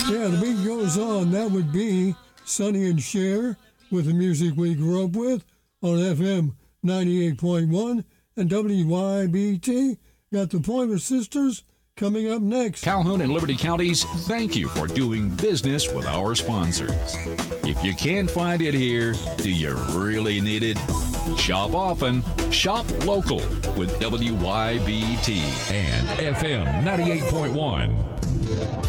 Yeah, the beat goes on. That would be Sonny and Cher with the music we grew up with on FM 98.1 and WYBT. Got the Pointer Sisters coming up next. Calhoun and Liberty Counties, thank you for doing business with our sponsors. If you can't find it here, do you really need it? Shop often, shop local with WYBT and FM 98.1.